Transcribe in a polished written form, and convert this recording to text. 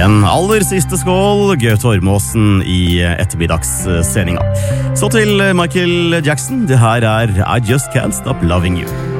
En aller siste skål, Gaute Ormåsen i ettermiddagssendinga. Så til Michael Jackson, det her er I Just Can't Stop Loving You.